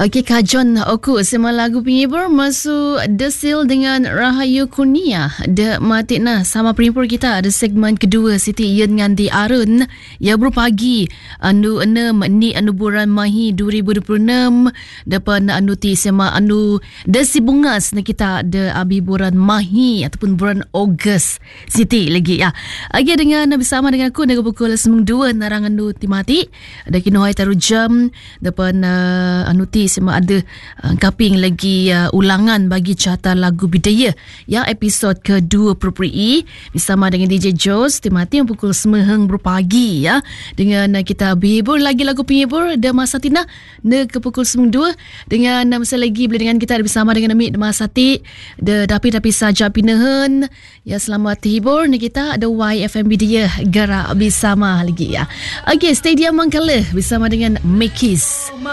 Okey, Kajon Oku sema lagu penghibur masuk Desil dengan Rahayu Kurnia. De matikna sama penghibur kita ada segmen kedua Siti Ian dengan Di Arun ya berpagi anu 6 ni anu bulan Mahi 2026 depan anu ti sema anu desi bungas na kita ada abi bulan Mahi ataupun bulan Ogos Siti lagi ya. Lagi dengan bersama dengan aku dengan pukul 9 narang anu ti mati ada kinohai taru jam depan anu ti sema ada kaping lagi ulangan bagi carta lagu bidaya ya episod ke-20 bersama dengan DJ Jos timati pukul 9 berpagi ya dengan kita berhibur lagi lagu penghibur dan masa tina ne ke pukul 9 dengan masa lagi boleh dengan kita bersama dengan Amit masa ti de tapi saja pinahan ya selamat hibur ni kita ada YFM Bidaya gerak bersama lagi ya. Okey, stadium Mangkala bersama dengan Mekis.